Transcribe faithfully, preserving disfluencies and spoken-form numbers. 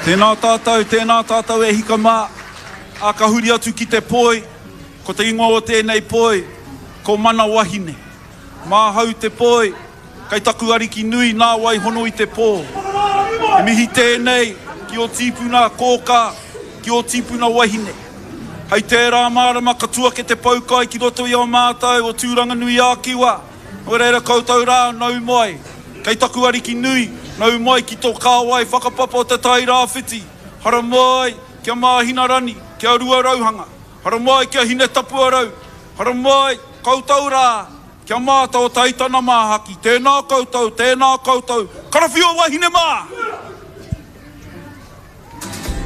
Tēnā tātou, tēnā tātou e hika mā. A ka huri atu ki te poi, ko te ingoa o tēnei poi, ko mana wahine. Mā hau te poi, kai taku ariki nui nā wai hono i te pō. E mihi tēnei, ki o tīpuna kōka, ki o tīpuna wahine. Hei tērā mārama katua ke te paukai ki roto i o mātou o tūranga nui a kiwa. O reira koutou rā, nau mai. Kei taku ariki nui, nau mai ki tō kāwai, whakapapa o te tai rāwhiti. Hara mai, kia māhina rani, kia rua rauhanga. Hara mai, kia hine tapua rau. Hara mai, koutou rā, kia māta o taitana māhaki. Tēnā koutou, tēnā koutou. Karawhio wahine mā!